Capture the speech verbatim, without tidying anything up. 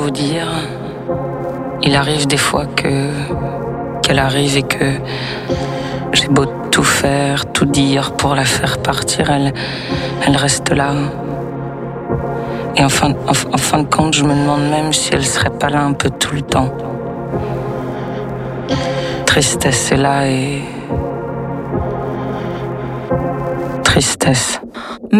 vous dire, il arrive des fois que qu'elle arrive et que j'ai beau tout faire, tout dire pour la faire partir, elle, elle reste là. Et en fin, en, en fin de compte, je me demande même si elle serait pas là un peu tout le temps. Tristesse est là et... Tristesse.